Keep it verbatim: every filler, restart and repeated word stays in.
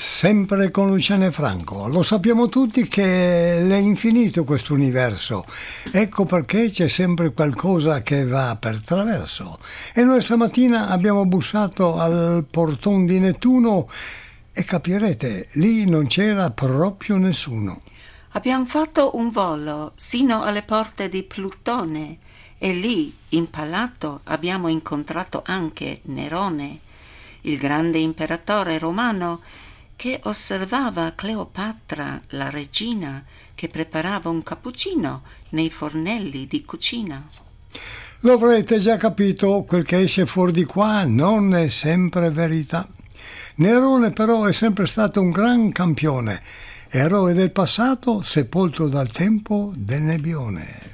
Sempre con Luciano e Franco. Lo sappiamo tutti che è infinito questo universo, ecco perché c'è sempre qualcosa che va per traverso. E noi stamattina abbiamo bussato al portone di Nettuno e capirete, lì non c'era proprio nessuno. Abbiamo fatto un volo sino alle porte di Plutone e lì, impalato, abbiamo incontrato anche Nerone, il grande imperatore romano, che osservava Cleopatra, la regina, che preparava un cappuccino nei fornelli di cucina. Lo avrete già capito, quel che esce fuori di qua non è sempre verità. Nerone però è sempre stato un gran campione, eroe del passato sepolto dal tempo del nebbione.